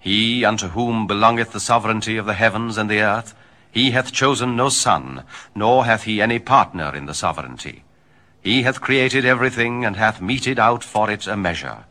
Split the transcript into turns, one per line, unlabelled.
He unto whom belongeth the sovereignty of the heavens and the earth, he hath chosen no son, nor hath he any partner in the sovereignty. He hath created everything, and hath meted out for it a measure.